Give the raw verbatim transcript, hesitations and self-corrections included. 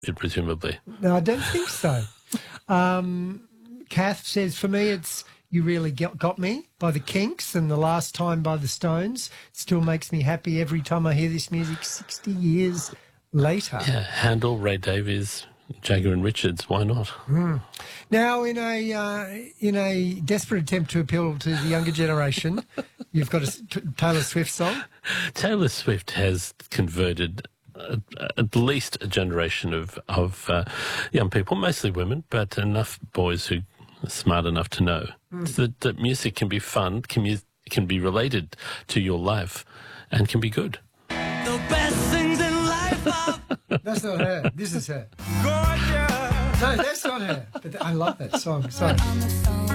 presumably. No, I don't think so. Um, Kath says, for me, it's You Really Got Got Me by the Kinks and The Last Time by the Stones. It still makes me happy every time I hear this music sixty years later. Yeah, Handel, Ray Davies, Jagger and Richards, why not? Mm. Now, in a uh, in a desperate attempt to appeal to the younger generation, you've got a t- Taylor Swift song. Taylor Swift has converted uh, at least a generation of, of uh, young people, mostly women, but enough boys who are smart enough to know mm. that, that music can be fun, can, mu- can be related to your life, and can be good. The best things in life are... That's not her. This is her. Gorgeous. No, that's not her. But I love that song. Sorry.